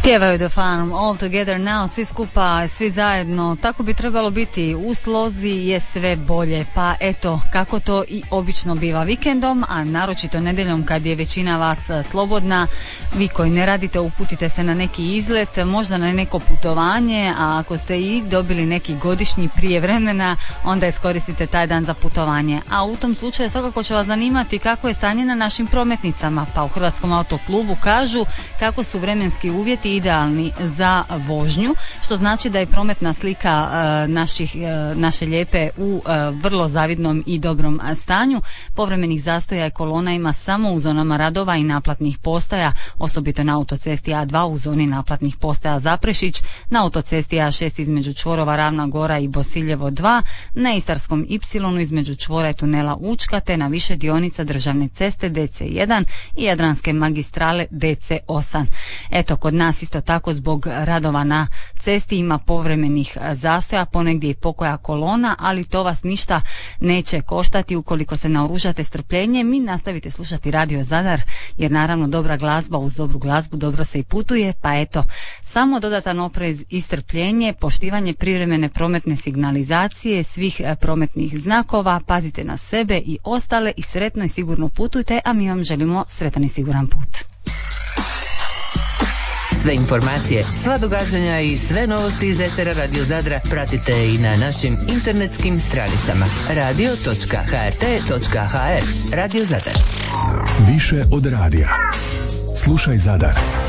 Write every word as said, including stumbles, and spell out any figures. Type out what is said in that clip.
Pjevaju The Farm All Together Now, svi skupa, svi zajedno. Tako bi trebalo biti. U slozi je sve bolje. Pa eto, kako to i obično biva vikendom, a naročito nedjeljom kad je većina vas slobodna. Vi koji ne radite, uputite se na neki izlet, možda na neko putovanje, a ako ste i dobili neki godišnji prije vremena, onda iskoristite taj dan za putovanje. A u tom slučaju svakako će vas zanimati kako je stanje na našim prometnicama. Pa u Hrvatskom autoklubu kažu kako su vremenski uvjeti idealni za vožnju, što znači da je prometna slika uh, naših, uh, naše lijepe u uh, vrlo zavidnom i dobrom stanju. Povremenih zastoja i kolona ima samo u zonama radova i naplatnih postaja, osobito na autocesti A dva u zoni naplatnih postaja Zaprešić, na autocesti A šest između čvorova Ravna Gora i Bosiljevo dva, na Istarskom Y između čvora i tunela Učka, te na više dionica državne ceste D C jedan i Jadranske magistrale D C osam. Eto, kod nas isto tako zbog radova na cesti ima povremenih zastoja, ponegdje i pokoja kolona, ali to vas ništa neće koštati ukoliko se naoružate strpljenjem i nastavite slušati Radio Zadar, jer naravno dobra glazba uz dobru glazbu dobro se i putuje. Pa eto, samo dodatan oprez i strpljenje, poštivanje privremene prometne signalizacije, svih prometnih znakova, pazite na sebe i ostale i sretno i sigurno putujte, a mi vam želimo sretan i siguran put. Sve informacije, sva događanja i sve novosti iz etera Radio Zadra pratite i na našim internetskim stranicama radio točka h r t točka h r. Radio Zadar. Više od radija. Slušaj Zadar.